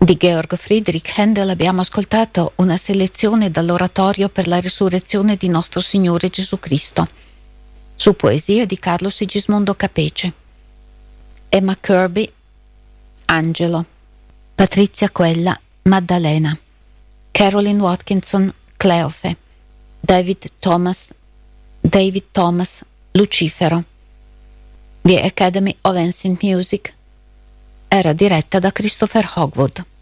Di Georg Friedrich Händel abbiamo ascoltato una selezione dall'oratorio per la risurrezione di nostro Signore Gesù Cristo, su poesia di Carlo Sigismondo Capece. Emma Kirby, Angelo. Patrizia Quella, Maddalena. Carolyn Watkinson, Cleofe. David Thomas, Lucifero. The Academy of Ancient Music era diretta da Christopher Hogwood.